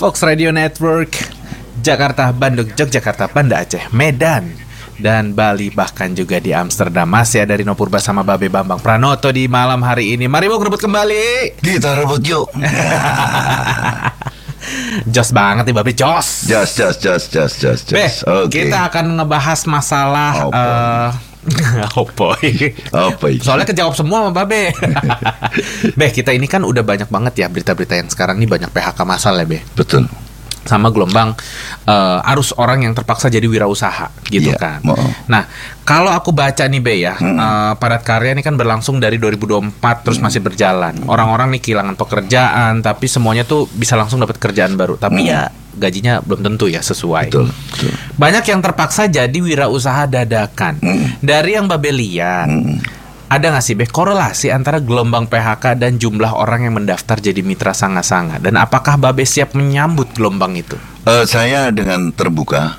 Fox Radio Network, Jakarta, Bandung, Yogyakarta, Banda Aceh, Medan, dan Bali, bahkan juga di Amsterdam. Masih ada Rino Purba sama Babe Bambang Pranoto di malam hari ini. Mari mau rebut kembali. Kita rebut yuk. Jos banget nih Babe, jos. Jos. Be, Okay. kita akan ngebahas masalah Opoy. Soalnya kejawab semua sama Babe. Be, kita ini kan udah banyak banget ya berita-berita yang sekarang ini banyak PHK massal ya, Be. Betul. Sama gelombang arus orang yang terpaksa jadi wirausaha gitu Iya, kan. mau. Nah, kalau aku baca nih Be ya, Padat Karya ini kan berlangsung dari 2024 terus masih berjalan. Orang-orang nih kehilangan pekerjaan, tapi semuanya tuh bisa langsung dapat kerjaan baru. Tapi ya gajinya belum tentu ya sesuai. Betul. Banyak yang terpaksa jadi wirausaha dadakan. Dari yang Babe lihat, ada nggak sih Be korelasi antara gelombang PHK dan jumlah orang yang mendaftar jadi mitra sanga-sanga? Dan apakah Babe siap menyambut gelombang itu? Saya dengan terbuka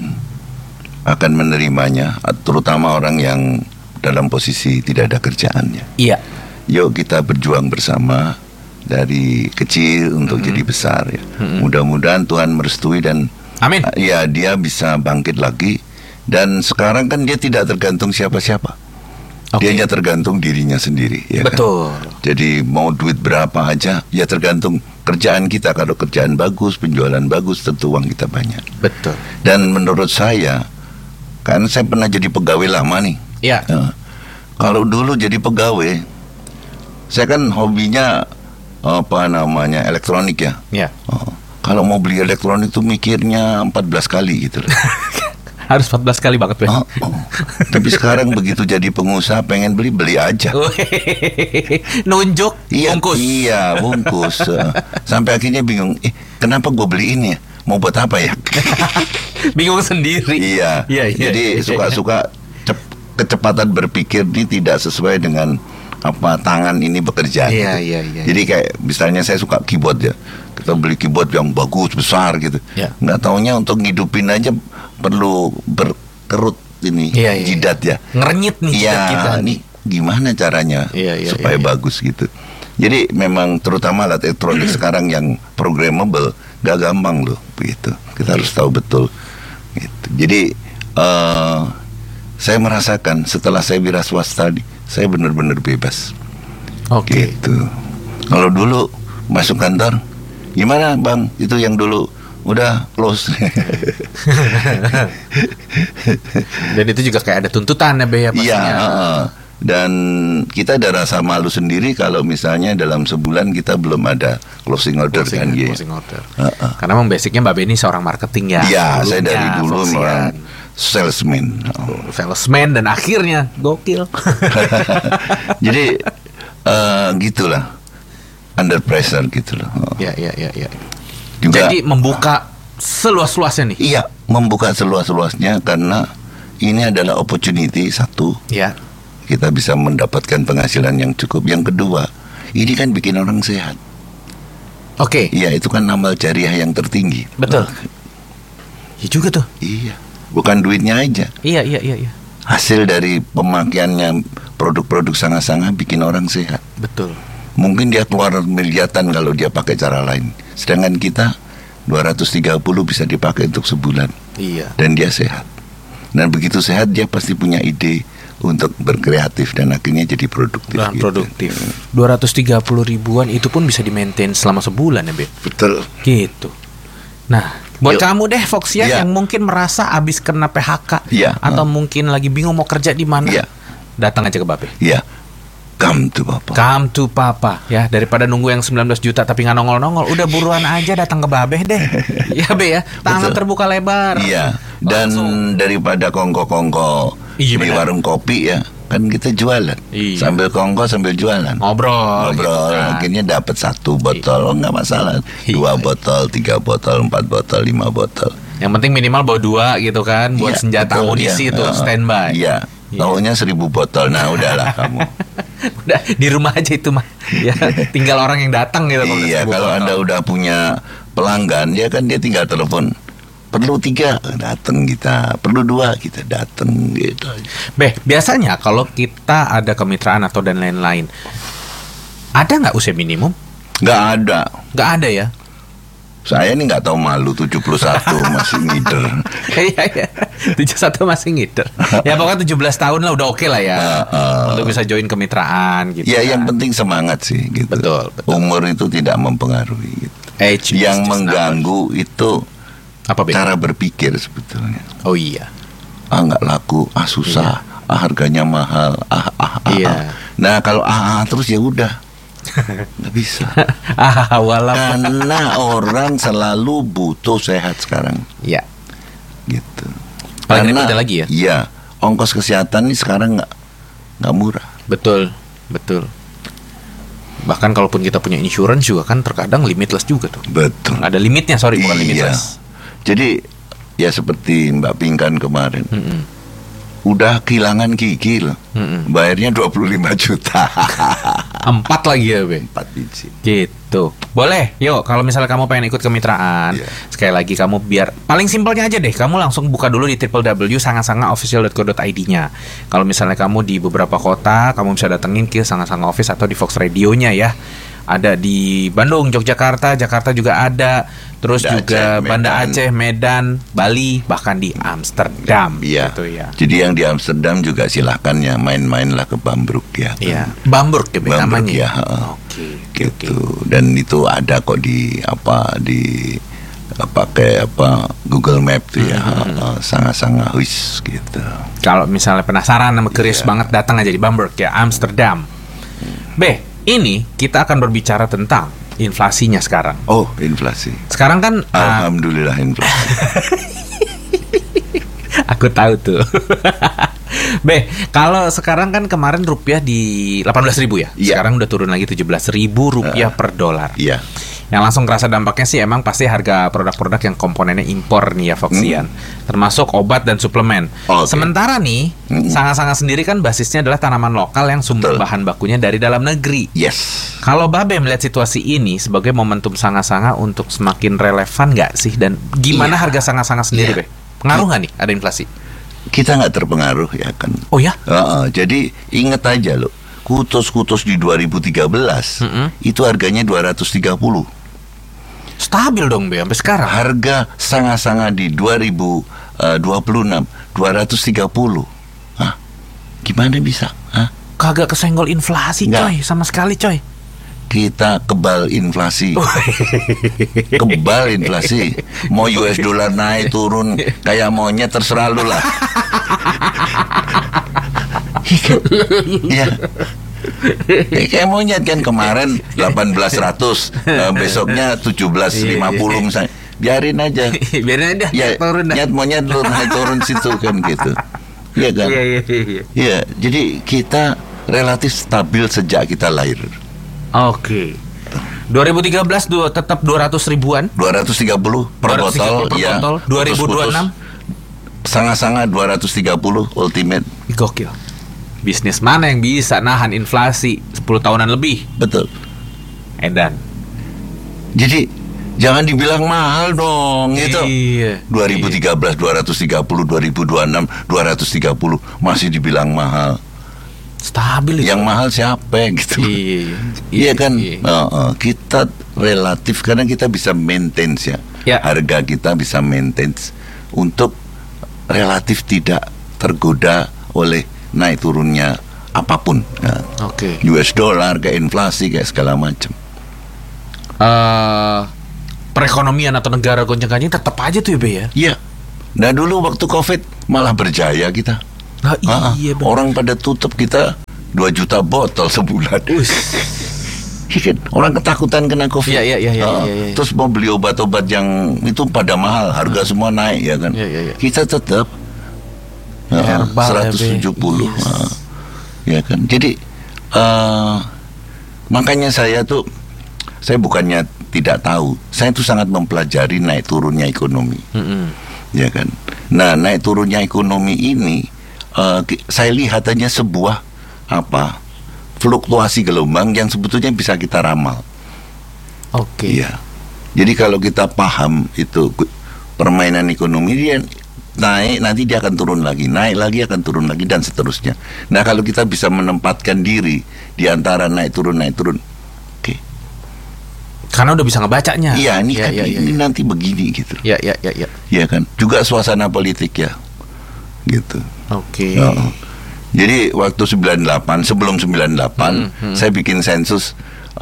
akan menerimanya, terutama orang yang dalam posisi tidak ada kerjaannya. Iya. Yuk kita berjuang bersama dari kecil untuk jadi besar ya. Mudah-mudahan Tuhan merestui dan Amin. ya dia bisa bangkit lagi. Dan sekarang kan dia tidak tergantung siapa-siapa. Oke. Dia hanya tergantung dirinya sendiri ya. Betul. Kan? Jadi mau duit berapa aja ya tergantung kerjaan kita. Kalau kerjaan bagus, penjualan bagus, tentu uang kita banyak. Betul. Dan menurut saya, kan saya pernah jadi pegawai lama nih. Iya. Nah, kalau dulu jadi pegawai, saya kan hobinya elektronik ya. Iya. Kalau mau beli elektronik tuh mikirnya 14 kali gitu loh. Harus 14 kali banget Be. Tapi sekarang begitu jadi pengusaha pengen beli aja. Nunjuk, bungkus. Iya, bungkus. Sampai akhirnya bingung, kenapa gue beli ini ya? Mau buat apa ya? Bingung sendiri. Iya. Jadi suka-suka kecepatan berpikir ini tidak sesuai dengan apa tangan ini bekerja. Iya. Jadi kayak misalnya saya suka keyboard ya. Kita beli keyboard yang bagus, besar gitu. Iya. Nggak taunya untuk ngidupin aja perlu berkerut ini jidat ya. Ngerenyit nih jidat kita nih. Gimana caranya supaya bagus gitu. Jadi memang terutama alat elektronik sekarang yang programmable gak gampang loh begitu. Kita harus tahu betul gitu. Jadi saya merasakan setelah saya wira swasta saya benar-benar bebas. Oke. Gitu. Kalau dulu masuk kantor, gimana Bang? Itu yang dulu udah close. Dan itu juga kayak ada tuntutan ya Be ya pastinya. Iya. Dan kita ada rasa malu sendiri kalau misalnya dalam sebulan kita belum ada closing order kan gitu. Closing order. Karena memang basicnya Mbak Beni seorang marketing ya. Iya, saya dari dulu memang salesman. Salesman dan akhirnya gokil. Jadi gitulah. Under pressure gitu loh. Iya. Juga, jadi membuka seluas-luasnya nih. Iya, membuka seluas-luasnya karena ini adalah opportunity satu. Iya. Kita bisa mendapatkan penghasilan yang cukup. Yang kedua, ini kan bikin orang sehat. Oke. Iya, itu kan amal jariah yang tertinggi. Betul. Iya juga tuh. Iya, bukan duitnya aja. Iya. Hasil dari pemakaiannya produk-produk sanga-sanga bikin orang sehat. Betul. Mungkin dia keluar miliatan kalau dia pakai cara lain. Sedangkan kita 230 bisa dipakai untuk sebulan. Iya. Dan dia sehat. Dan begitu sehat dia pasti punya ide untuk berkreatif dan akhirnya jadi produktif. Nah, produktif. 230 ribuan itu pun bisa di-maintain selama sebulan ya, Be? Betul. Gitu. Nah, buat kamu deh Fox ya yang mungkin merasa abis kena PHK atau mungkin lagi bingung mau kerja di mana, datang aja ke Babe. Iya. Come to Papa ya, daripada nunggu yang 19 juta tapi nggak nongol-nongol, udah buruan aja datang ke Babe deh. Ya Be ya, tangan terbuka lebar. Iya. Dan daripada kongko-kongko di warung kopi ya, kan kita jualan. Sambil kongko sambil jualan. Ngobrol gitu kan. Akhirnya dapat 1 botol, nggak masalah. 2 botol, 3 botol, 4 botol, 5 botol. Yang penting minimal bawa 2 gitu kan, buat senjata amunisi itu standby. Iya. Taunya 1000 botol. Nah udahlah kamu. Udah di rumah aja itu mah. Ya, tinggal orang yang datang gitu. Iya, kalau Anda udah punya pelanggan, ya kan dia tinggal telepon. Perlu 3, datang kita. Perlu 2, kita datang gitu. Be, biasanya kalau kita ada kemitraan atau dan lain-lain, ada nggak usia minimum? Nggak ada. Nggak ada ya? Saya nih nggak tahu malu 71 masih ngider. Iya. 71 masih ngider. Ya pokoknya 17 tahun lah udah oke lah ya. Untuk bisa join kemitraan gitu. Ya yang penting semangat sih gitu. Betul. Umur itu tidak mempengaruhi gitu. Yang mengganggu itu apa, cara berpikir sebetulnya. Oh iya. Nggak laku, susah, harganya mahal, Iya. Nah kalau terus ya udah. Nggak bisa. Karena orang selalu butuh sehat sekarang. Iya. Gitu. Karena ada lagi ya. Iya. Ongkos kesehatan ini sekarang nggak murah. Betul. Bahkan kalaupun kita punya insurance juga kan terkadang limitless juga tuh. Betul. Ada limitnya, bukan limitless. Jadi ya seperti Mbak Pinkan kemarin. Udah kehilangan gigi loh. Bayarnya 25 juta. 4 lagi ya, Be? 4 biji. Gitu. Boleh, yuk kalau misalnya kamu pengen ikut kemitraan, sekali lagi kamu biar paling simpelnya aja deh, kamu langsung buka dulu di www.sangasangaofficial.co.id-nya. Kalau misalnya kamu di beberapa kota, kamu bisa datengin ke Sanga Sanga Office atau di Fox Radio-nya ya. Ada di Bandung, Yogyakarta, Jakarta juga ada. Terus juga Banda Aceh, Medan, Bali, bahkan di Amsterdam. Iya. Gitu ya. Jadi yang di Amsterdam juga silahkan ya main-mainlah ke Bamburg ya. Iya. Bamburg ya namanya. Ya. Oke. Gitu. Dan itu ada kok di pakai Google Map tuh ya. Sangat-sangat wis gitu. Kalau misalnya penasaran sama curious banget, datang aja di Bamburg ya, Amsterdam. Ini kita akan berbicara tentang inflasinya sekarang. Oh, inflasi. Sekarang kan alhamdulillah inflasi. Aku tahu tuh. Kalau sekarang kan kemarin rupiah di 18.000 ya. Sekarang udah turun lagi 17.000 rupiah per dolar. Iya. Yang langsung kerasa dampaknya sih emang pasti harga produk-produk yang komponennya impor nih ya, Foxian. Termasuk obat dan suplemen. Sementara nih, Sanga-Sanga sendiri kan basisnya adalah tanaman lokal yang sumber bahan bakunya dari dalam negeri. Yes. Kalau Babe melihat situasi ini sebagai momentum Sanga-Sanga untuk semakin relevan nggak sih? Dan gimana harga Sanga-Sanga sendiri, Be? Pengaruh nggak nih ada inflasi? Kita nggak terpengaruh ya kan. Oh ya? Jadi ingat aja loh, kutus-kutus di 2013 itu harganya 230. Stabil dong, Be, sampai sekarang. Harga Sanga-Sanga di 2026 230. Gimana bisa? Kagak kesenggol inflasi, coy, sama sekali, coy. Kita kebal inflasi. Kebal inflasi. Mau US dollar naik turun kayak monyet terserah lu lah. Iya. Kayak monyet kan, kemarin 1800, besoknya 1750 misalnya. Biarin aja. Ya, turun dah. Monyet naik turun situ kan gitu. Iya kan? Iya. Jadi kita relatif stabil sejak kita lahir. Oke. 2013 tetap 200 ribuan. 230 per botol, ya. 2026 Sanga-Sanga 230 ultimate. Gokil. Bisnis mana yang bisa nahan inflasi 10 tahunan lebih? Betul. Edan. Jadi jangan dibilang mahal dong, gitu. Iya. 2013 230, 2026 230 masih dibilang mahal. Stabil itu. Yang mahal siapa gitu. Iya kan. Kita relatif karena kita bisa maintain ya. Harga kita bisa maintain untuk relatif tidak tergoda oleh naik turunnya apapun. US dollar, kayak inflasi, kayak segala macam. Perekonomian atau negara gonjang-ganjing tetap aja tuh ya, Be ya. Iya. Nah dulu waktu COVID malah berjaya kita. Iya, orang pada tutup, kita 2 juta botol sebulan. Orang ketakutan kena COVID. Iya. Terus mau beli obat-obat yang itu pada mahal, harga semua naik ya kan. Kita tetap 170. Ya kan. Jadi makanya saya bukannya tidak tahu, saya tuh sangat mempelajari naik turunnya ekonomi. Ya kan. Nah, naik turunnya ekonomi ini saya lihat hanya sebuah fluktuasi gelombang yang sebetulnya bisa kita ramal. Iya. Jadi kalau kita paham itu permainan ekonomi, dia naik, nanti dia akan turun lagi, naik lagi, akan turun lagi, dan seterusnya. Nah, kalau kita bisa menempatkan diri di antara naik turun, Karena udah bisa ngebacanya. Iya, ini nanti begini gitu. Iya. Iya kan. Juga suasana politik ya. Gitu. Oke. Jadi waktu 98, sebelum 98, saya bikin sensus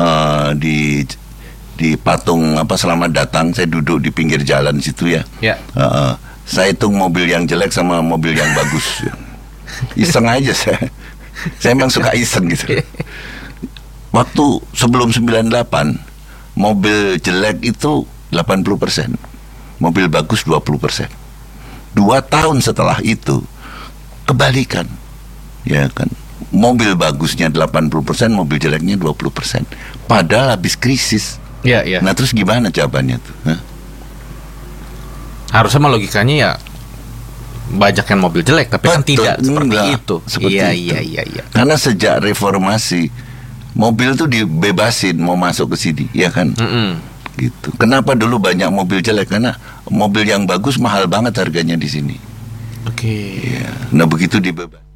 di patung selamat datang. Saya duduk di pinggir jalan situ ya. Saya hitung mobil yang jelek sama mobil yang bagus. Iseng aja saya. Saya emang suka iseng gitu. Waktu sebelum 98, mobil jelek itu 80%, mobil bagus 20%. 2 tahun setelah itu kebalikan, ya kan? Mobil bagusnya 80%, mobil jeleknya 20%. Padahal habis krisis. Iya. Nah terus gimana jawabannya tuh? Harusnya mah logikanya ya banyak yang mobil jelek, tapi kan tidak seperti itu. Iya. Karena sejak reformasi mobil tuh dibebasin mau masuk ke sini, ya kan? Gitu. Kenapa dulu banyak mobil jelek? Karena mobil yang bagus mahal banget harganya di sini. Oke. Ya. Nah begitu dibebasin.